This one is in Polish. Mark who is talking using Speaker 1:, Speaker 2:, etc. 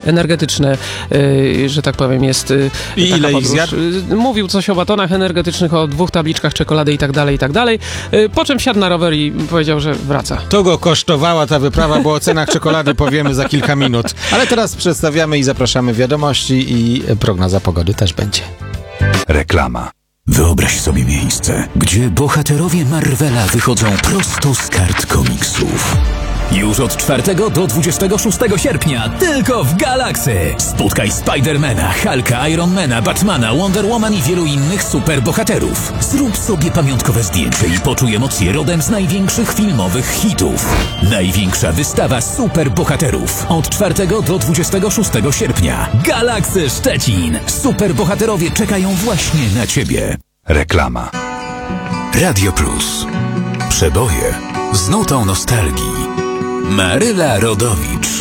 Speaker 1: energetyczne, że tak powiem, jest
Speaker 2: I
Speaker 1: taka
Speaker 2: ile ich
Speaker 1: podróż.
Speaker 2: zjadł?
Speaker 1: Mówił coś o batonach energetycznych, o 2 tabliczkach czekolady i tak dalej. Po czym wsiadł na rower i powiedział, że wraca.
Speaker 2: To go kosztowała ta wyprawa, bo o cenach czekolady powiemy za kilka minut. Ale teraz przedstawiamy i zapraszamy wiadomości i prognoza pogody też będzie.
Speaker 3: Reklama.
Speaker 4: Wyobraź sobie miejsce, gdzie bohaterowie Marvela wychodzą prosto z kart komiksów. Już od 4 do 26 sierpnia tylko w Galaxy. Spotkaj Spidermana, Hulka, Ironmana, Batmana, Wonder Woman i wielu innych superbohaterów. Zrób sobie pamiątkowe zdjęcie i poczuj emocje rodem z największych filmowych hitów. Największa wystawa superbohaterów od 4 do 26 sierpnia. Galaxy Szczecin. Superbohaterowie czekają właśnie na Ciebie.
Speaker 3: Reklama.
Speaker 4: Radio Plus. Przeboje z nutą nostalgii. Maryla Rodowicz.